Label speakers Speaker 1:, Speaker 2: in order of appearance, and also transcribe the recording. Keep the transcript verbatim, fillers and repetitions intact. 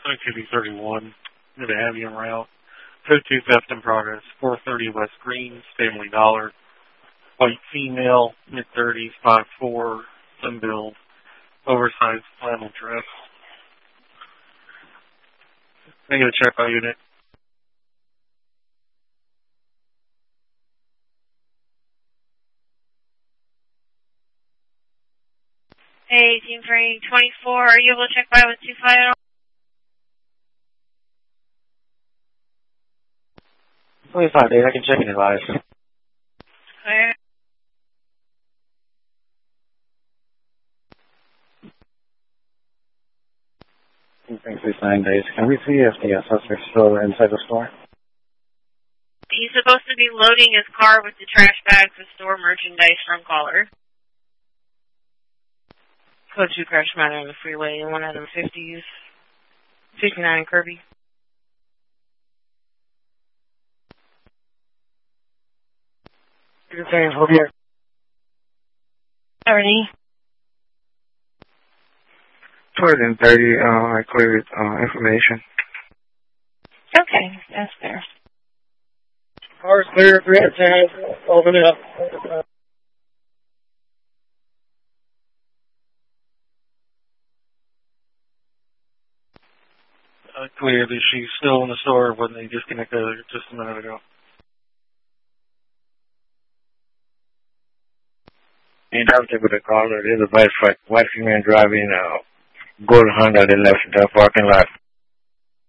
Speaker 1: two B thirty-one, to the Avian route. Code two theft in progress. four thirty West Green, Family Dollar. White female, mid thirties, five four, some build, oversized flannel dress. Negative check by unit.
Speaker 2: Hey, Team Free twenty-four, are you able to check by with two five at all?
Speaker 3: twenty-five, Dave, I can check it live.
Speaker 2: Clear.
Speaker 3: Thanks for nine days. Can we see if the uh, suspect's still inside the store?
Speaker 2: He's supposed to be loading his car with the trash bags with store merchandise from caller. Code two crash matter on the freeway in one of them fifties. fifty-nine Kirby.
Speaker 3: You're saying over here.
Speaker 2: Ernie.
Speaker 3: Toward thirty, uh, I cleared uh, information.
Speaker 2: Okay, that's fair.
Speaker 3: Car's clear, three hundred ten, open it up.
Speaker 1: Uh, clear that she's still in the store when they disconnected her just a minute ago.
Speaker 3: And I was able to call her. There's a white, white female driving a gold Honda that left the parking lot.